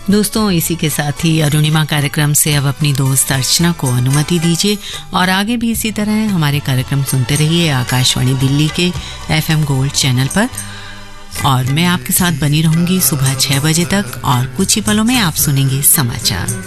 दोस्तों, इसी के साथ ही अरुणिमा कार्यक्रम से अब अपनी दोस्त अर्चना को अनुमति दीजिए और आगे भी इसी तरह हमारे कार्यक्रम सुनते रहिए आकाशवाणी दिल्ली के FM गोल्ड चैनल पर। और मैं आपके साथ बनी रहूंगी सुबह 6 बजे तक और कुछ ही पलों में आप सुनेंगे समाचार।